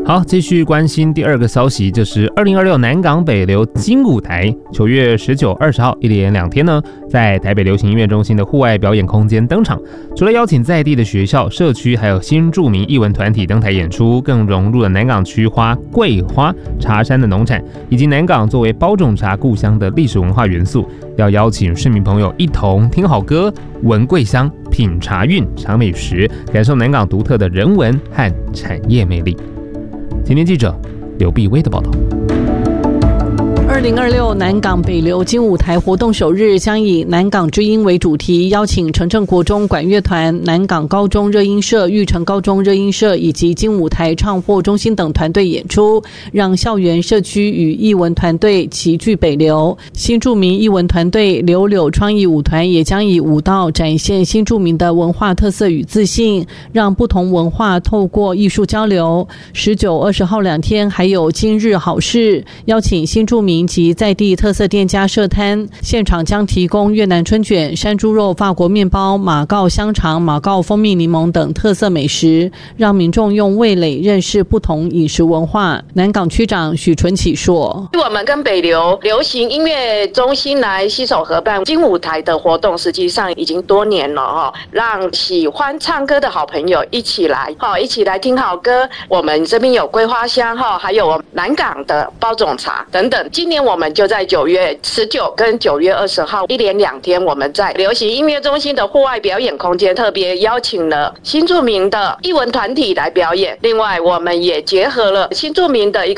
好，继续关心第二个消息，就是2026南港北流金舞台9月19、20号一连2天呢，在台北流行音乐中心的户外表演空间登场。除了邀请在地的学校、社区，还有新著名艺文团体登台演出，更融入了南港区桂花茶山的农产，以及南港作为包种茶故乡的历史文化元素。要邀请市民朋友一同听好歌、闻桂香、品茶韵、尝美食，感受南港独特的人文和产业魅力。今天记者刘碧薇的报道。 2026南港北流金舞台活动首日将以南港之音为主题，邀请城镇国中管乐团、南港高中热音社、玉成高中热音社以及金舞台唱货中心等团队演出，让校园社区与艺文团队齐聚北流。新著名艺文团队柳柳创意舞团也将以舞蹈展现新著名的文化特色与自信，让不同文化透过艺术交流。19、20号2天还有今日好事，邀请新著名及在地特色店家设摊，现场将提供越南春卷、山猪肉、法国面包、马告香肠、马告蜂蜜柠檬等特色美食，让民众用味蕾认识不同饮食文化。南港区长许纯启说： 我们跟北流流行音乐中心来携手合办金舞台的活动，实际上已经多年了，让喜欢唱歌的好朋友一起来听好歌。我们这边有桂花香，还有南港的包种茶等等。今年我们就在9月19跟9月20号一连2天，我们在流行音乐中心的户外表演空间特别邀请了新著名的艺文团体来表演，另外我们也结合了新著名的一个